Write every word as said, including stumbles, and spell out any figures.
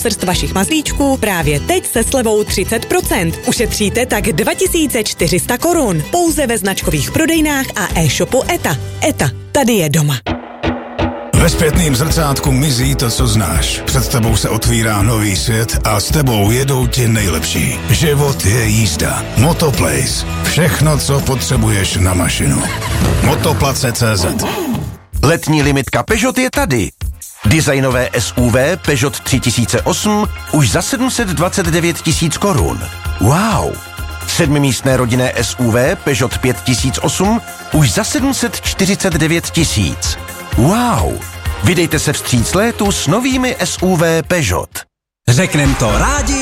srst vašich mazlíčků právě teď se slevou třicet procent. Ušetříte tak dva tisíce čtyři sta korun. Pouze ve značkových prodejnách a e-shopu Eta. Eta, tady je doma. Ve zpětným zrcátku mizí to, co znáš. Před tebou se otvírá nový svět a s tebou jedou ti nejlepší. Život je jízda. Motoplace. Všechno, co potřebuješ na mašinu. Motoplace tečka cé zet. Letní limitka Peugeot je tady. Designové S U V Peugeot tři tisíce osm už za sedm set dvacet devět tisíc korun. Wow! Sedmimístné rodinné S U V Peugeot pět tisíc osm už za sedm set čtyřicet devět tisíc. Wow! Vydejte se vstříc létu s novými S U V Peugeot. Řeknem to rádi